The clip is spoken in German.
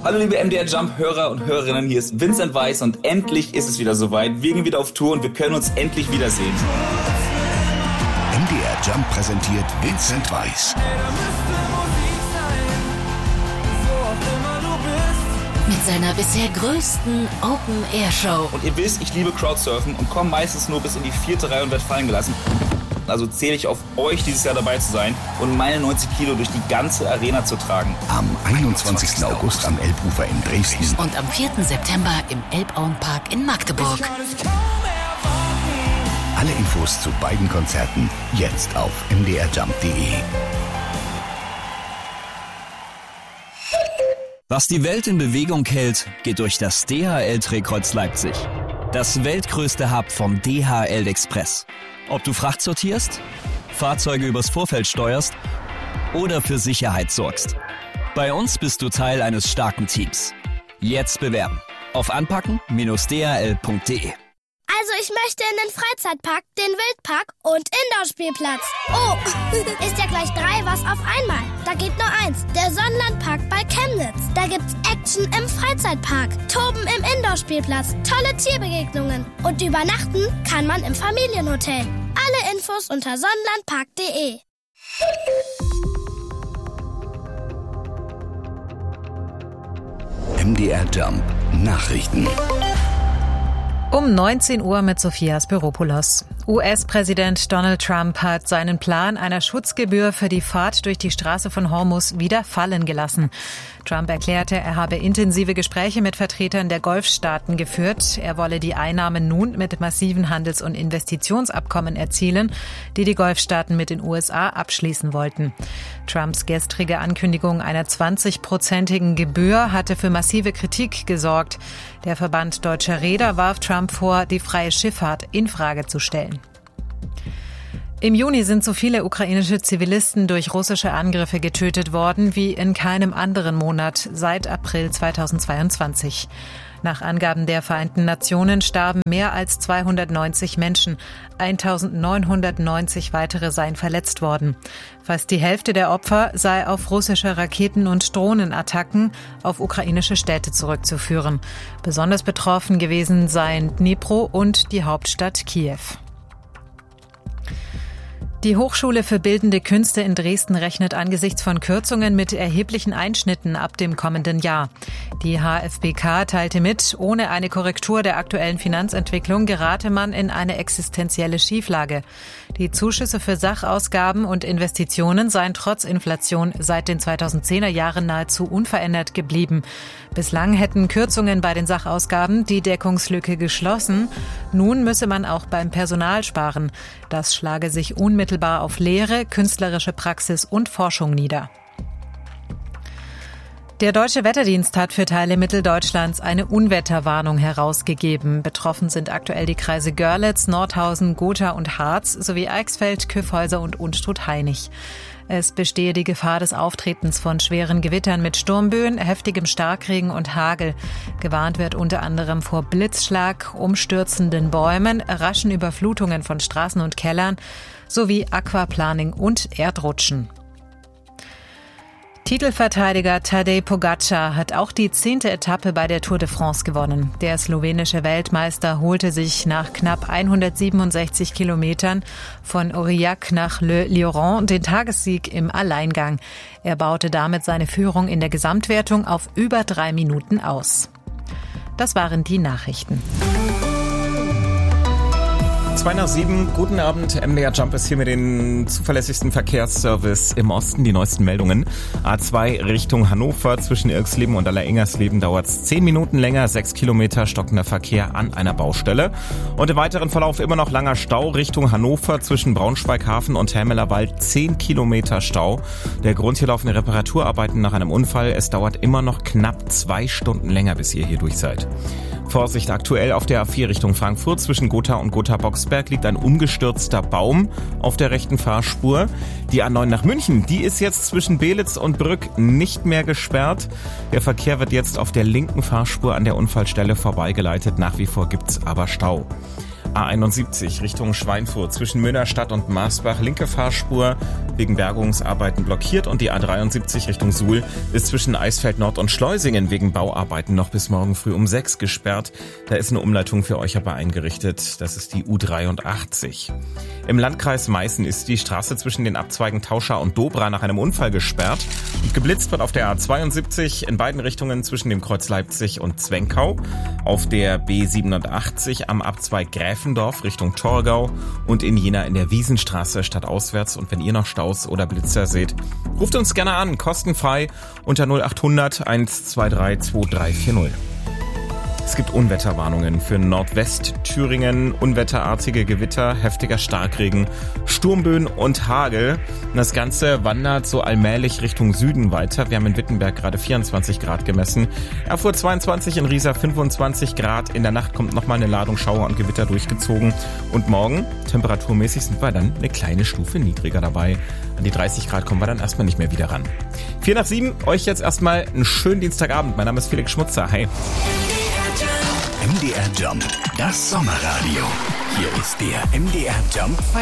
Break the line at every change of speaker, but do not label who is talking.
Hallo liebe MDR Jump Hörer und Hörerinnen, hier ist Vincent Weiss und endlich ist es wieder soweit. Wir gehen wieder auf Tour und wir können uns endlich wiedersehen.
MDR Jump präsentiert Vincent Weiss.
Mit seiner bisher größten Open-Air-Show.
Und ihr wisst, ich liebe Crowdsurfen und komme meistens nur bis in die 4. Reihe und werde fallen gelassen. Also zähle ich auf euch, dieses Jahr dabei zu sein und meine 90 Kilo durch die ganze Arena zu tragen.
Am 21. August am Elbufer in Dresden.
Und am 4. September im Elbauenpark in Magdeburg.
Alle Infos zu beiden Konzerten jetzt auf mdrjump.de.
Was die Welt in Bewegung hält, geht durch das DHL-Drehkreuz Leipzig. Das weltgrößte Hub vom DHL Express. Ob du Fracht sortierst, Fahrzeuge übers Vorfeld steuerst oder für Sicherheit sorgst. Bei uns bist du Teil eines starken Teams. Jetzt bewerben auf anpacken-dhl.de.
Also ich möchte in den Freizeitpark, den Wildpark und Indoor-Spielplatz. Oh, ist ja gleich 3 was auf einmal. Da geht nur 1, der Sonnenlandpark bei Chemnitz. Da gibt's Action im Freizeitpark, Toben im Indoor-Spielplatz, tolle Tierbegegnungen und übernachten kann man im Familienhotel. Alle Infos unter sonnenlandpark.de.
MDR Jump Nachrichten.
Um 19 Uhr mit Sophia Spiropoulos. US-Präsident Donald Trump hat seinen Plan einer Schutzgebühr für die Fahrt durch die Straße von Hormuz wieder fallen gelassen. Trump erklärte, er habe intensive Gespräche mit Vertretern der Golfstaaten geführt. Er wolle die Einnahmen nun mit massiven Handels- und Investitionsabkommen erzielen, die die Golfstaaten mit den USA abschließen wollten. Trumps gestrige Ankündigung einer 20-prozentigen Gebühr hatte für massive Kritik gesorgt. Der Verband Deutscher Reeder warf Trump vor, die freie Schifffahrt infrage zu stellen. Im Juni sind so viele ukrainische Zivilisten durch russische Angriffe getötet worden wie in keinem anderen Monat seit April 2022. Nach Angaben der Vereinten Nationen starben mehr als 290 Menschen. 1990 weitere seien verletzt worden. Fast die Hälfte der Opfer sei auf russische Raketen- und Drohnenattacken auf ukrainische Städte zurückzuführen. Besonders betroffen gewesen seien Dnipro und die Hauptstadt Kiew. Die Hochschule für Bildende Künste in Dresden rechnet angesichts von Kürzungen mit erheblichen Einschnitten ab dem kommenden Jahr. Die HFBK teilte mit, ohne eine Korrektur der aktuellen Finanzentwicklung gerate man in eine existenzielle Schieflage. Die Zuschüsse für Sachausgaben und Investitionen seien trotz Inflation seit den 2010er Jahren nahezu unverändert geblieben. Bislang hätten Kürzungen bei den Sachausgaben die Deckungslücke geschlossen. Nun müsse man auch beim Personal sparen. Das schlage sich unmittelbar auf Lehre, künstlerische Praxis und Forschung nieder. Der Deutsche Wetterdienst hat für Teile Mitteldeutschlands eine Unwetterwarnung herausgegeben. Betroffen sind aktuell die Kreise Görlitz, Nordhausen, Gotha und Harz sowie Eichsfeld, Kyffhäuser und Unstrut-Hainich. Es bestehe die Gefahr des Auftretens von schweren Gewittern mit Sturmböen, heftigem Starkregen und Hagel. Gewarnt wird unter anderem vor Blitzschlag, umstürzenden Bäumen, raschen Überflutungen von Straßen und Kellern sowie Aquaplaning und Erdrutschen. Titelverteidiger Tadej Pogačar hat auch die 10. Etappe bei der Tour de France gewonnen. Der slowenische Weltmeister holte sich nach knapp 167 Kilometern von Aurillac nach Le Lioran den Tagessieg im Alleingang. Er baute damit seine Führung in der Gesamtwertung auf über 3 Minuten aus. Das waren die Nachrichten.
7:02, guten Abend. MDR Jump ist hier mit den zuverlässigsten Verkehrsservice im Osten. Die neuesten Meldungen. A2 Richtung Hannover zwischen Irxleben und Allereingersleben dauert es 10 Minuten länger, 6 Kilometer stockender Verkehr an einer Baustelle. Und im weiteren Verlauf immer noch langer Stau Richtung Hannover zwischen Braunschweig-Hafen und Helmelerwald, 10 Kilometer Stau. Der Grund, hier laufende Reparaturarbeiten nach einem Unfall. Es dauert immer noch knapp 2 Stunden länger, bis ihr hier durch seid. Vorsicht, aktuell auf der A4 Richtung Frankfurt zwischen Gotha und Gotha-Boxberg liegt ein umgestürzter Baum auf der rechten Fahrspur. Die A9 nach München, die ist jetzt zwischen Belitz und Brück nicht mehr gesperrt. Der Verkehr wird jetzt auf der linken Fahrspur an der Unfallstelle vorbeigeleitet. Nach wie vor gibt's aber Stau. A71 Richtung Schweinfurt zwischen Münnerstadt und Marsbach, linke Fahrspur wegen Bergungsarbeiten blockiert und die A73 Richtung Suhl ist zwischen Eisfeld Nord und Schleusingen wegen Bauarbeiten noch bis morgen früh um 6 gesperrt. Da ist eine Umleitung für euch aber eingerichtet. Das ist die U83. Im Landkreis Meißen ist die Straße zwischen den Abzweigen Tauscha und Dobra nach einem Unfall gesperrt. Und geblitzt wird auf der A72 in beiden Richtungen zwischen dem Kreuz Leipzig und Zwenkau, auf der B87 am Abzweig Gräfendorf Richtung Torgau und in Jena in der Wiesenstraße stadtauswärts. Und wenn ihr noch Staus oder Blitzer seht, ruft uns gerne an, kostenfrei unter 0800 123 2340. Es gibt Unwetterwarnungen für Nordwestthüringen, unwetterartige Gewitter, heftiger Starkregen, Sturmböen und Hagel. Das Ganze wandert so allmählich Richtung Süden weiter. Wir haben in Wittenberg gerade 24 Grad gemessen. Erfurt 22, in Riesa 25 Grad. In der Nacht kommt nochmal eine Ladung Schauer und Gewitter durchgezogen. Und morgen, temperaturmäßig, sind wir dann eine kleine Stufe niedriger dabei. An die 30 Grad kommen wir dann erstmal nicht mehr wieder ran. 4 nach 7, euch jetzt erstmal einen schönen Dienstagabend. Mein Name ist Felix Schmutzer. Hi.
MDR Jump, das Sommerradio. Hier ist der MDR Jump